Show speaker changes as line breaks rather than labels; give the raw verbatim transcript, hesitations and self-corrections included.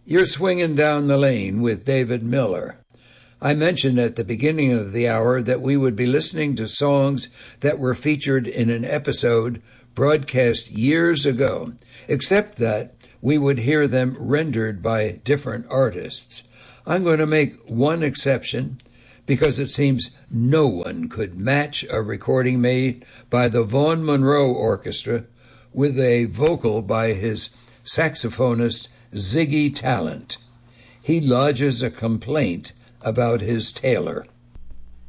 You're swinging down the lane with David Miller. I mentioned at the beginning of the hour that we would be listening to songs that were featured in an episode broadcast years ago, except that we would hear them rendered by different artists. I'm going to make one exception because it seems no one could match a recording made by the Vaughn Monroe Orchestra with a vocal by his saxophonist Ziggy Talent. He lodges a complaint about his tailor.